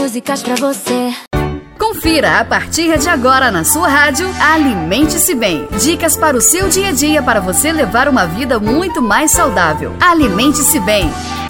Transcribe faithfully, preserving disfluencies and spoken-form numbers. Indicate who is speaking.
Speaker 1: Músicas pra você.
Speaker 2: Confira a partir de agora na sua rádio Alimente-se Bem. Dicas para o seu dia a dia para você levar uma vida muito mais saudável. Alimente-se Bem.